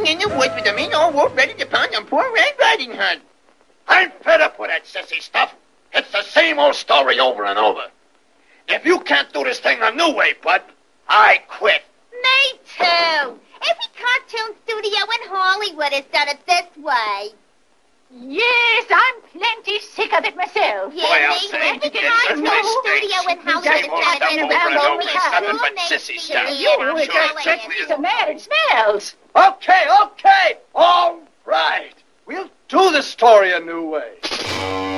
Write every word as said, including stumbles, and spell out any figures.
in the woods with a mean old wolf ready to pounce on poor Red Riding Hood. I'm fed up with that sissy stuff. It's the same old story over and over. If you can't do this thing a new way, Bud, I quit. Me too. Every cartoon studio in Hollywood has done it this way. Yes, I'm plenty sick of it myself. Yeah, Boy, I'll me, say, every it's cartoon a studio in Hollywood has Same old done stuff it over this and way. over. It's nothing but sissy stuff. You, it's Sure. just the matter. It smells. Okay, okay, all right. We'll do the story a new way.